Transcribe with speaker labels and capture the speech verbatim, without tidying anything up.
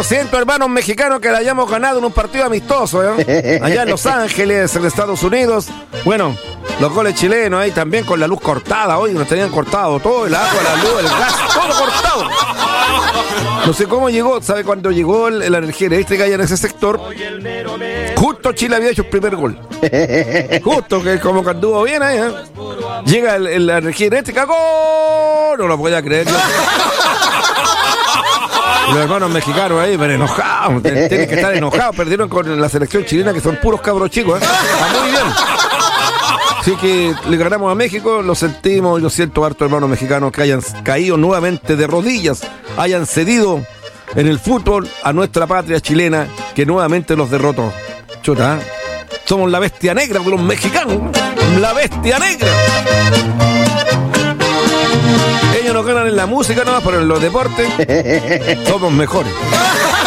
Speaker 1: lo siento, hermanos mexicanos, que la hayamos ganado en un partido amistoso, ¿eh? Allá en Los Ángeles, en Estados Unidos. Bueno, los goles chilenos ahí también con la luz cortada. Hoy nos tenían cortado todo, el agua, la luz, el gas, todo cortado. No sé cómo llegó, ¿sabe cuándo llegó el, la energía eléctrica allá en ese sector? Justo Chile había hecho el primer gol. Justo, que como que anduvo bien ahí, ¿eh? Llega el, el, la energía eléctrica, ¡gol! No lo podía creer yo. Los hermanos mexicanos ahí, pero enojados, tienen que estar enojados, perdieron con la selección chilena, que son puros cabros chicos, ¿eh? Está muy bien. Así que le ganamos a México, lo sentimos y lo siento harto, hermanos mexicanos, que hayan caído nuevamente de rodillas, hayan cedido en el fútbol a nuestra patria chilena, que nuevamente los derrotó. Chuta, ¿eh? Somos la bestia negra de los mexicanos, la bestia negra. Ellos nos ganan en la música nomás, pero en los deportes somos mejores.